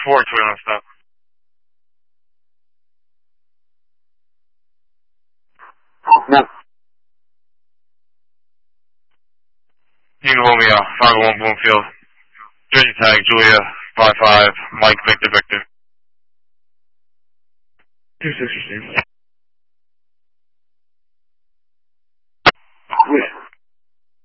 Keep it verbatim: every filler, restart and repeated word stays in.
four, Toyota stop. No. Eagle Romeo, five oh one Bloomfield. Jersey tag, Julia, five five, Mike, Victor, Victor. two six received.